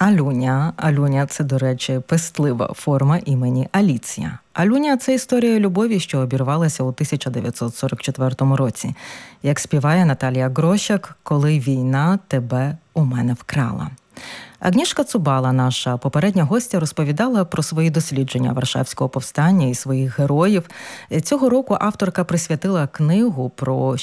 Алюня. Алюня – це, до речі, пестлива форма імені Аліція. Алюня – це історія любові, що обірвалася у 1944 році. Як співає Наталія Грощак, «Коли війна тебе у мене вкрала». Агнішка Цубала, наша попередня гостя, розповідала про свої дослідження Варшавського повстання і своїх героїв. Цього року авторка присвятила книгу про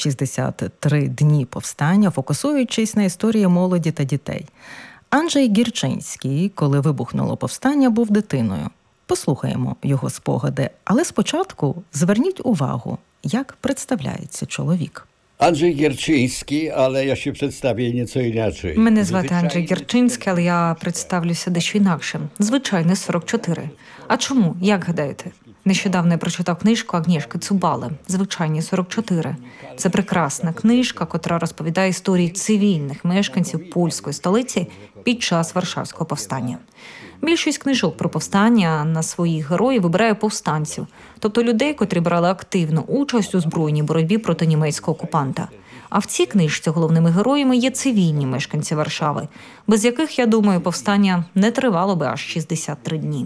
63 дні повстання, фокусуючись на історії молоді та дітей. Анджей Гірчинський, коли вибухнуло повстання, був дитиною. Послухаємо його спогади, але спочатку зверніть увагу, як представляється чоловік. Анджей Гірчинський, але я ще представлю nieco inaczej. Мене звати Анджей Гірчинський, але я представлюся дещо інакше. Звичайно, 44. А чому? Як гадаєте? Нещодавно я прочитав книжку Агнішки Цубали «Звичайні 44». Це прекрасна книжка, котра розповідає історії цивільних мешканців польської столиці під час Варшавського повстання. Більшість книжок про повстання на своїх героїв вибирає повстанців, тобто людей, котрі брали активну участь у збройній боротьбі проти німецького окупанта. А в цій книжці головними героями є цивільні мешканці Варшави, без яких, я думаю, повстання не тривало би аж 63 дні.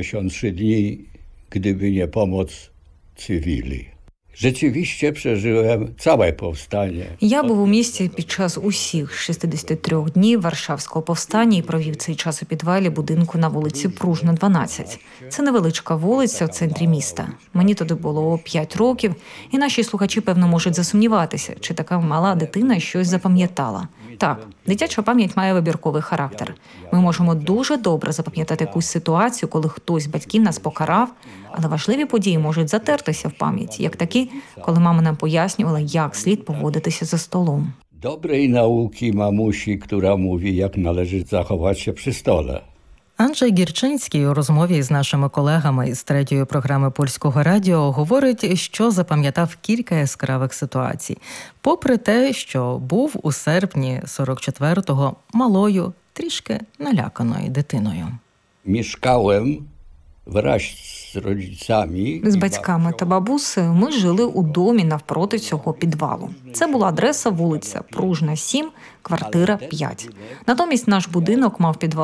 63 dni, gdyby nie pomoc cywili. Rzeczywiście przeżyłem całe powstanie. Я був у місті під час усіх 63 днів Варшавського повстання і провів цей час у підвалі будинку на вулиці Пружна, 12. Це невеличка вулиця в центрі міста. Мені тоді було 5 років, і наші слухачі, певно, можуть засумніватися, чи така мала дитина щось запам'ятала. Так, дитяча пам'ять має вибірковий характер. Ми можемо дуже добре запам'ятати якусь ситуацію, коли хтось з батьків нас покарав, але важливі події можуть затертися в пам'яті, як такі, коли мама нам пояснювала, як слід поводитися за столом. Dobrej nauki mamusi, która mówi, jak należy zachować się przy stole. Анджей Гірчинський у розмові з нашими колегами із третьої програми Польського радіо говорить, що запам'ятав кілька яскравих ситуацій. Попри те, що був у серпні 44-го малою, трішки наляканою дитиною. Mieszkałem wraz z rodzicami. З батьками та бабусею ми жили у домі навпроти цього підвалу. Це була адреса вулиця Пружна, 7, квартира 5. Натомість наш будинок мав підвал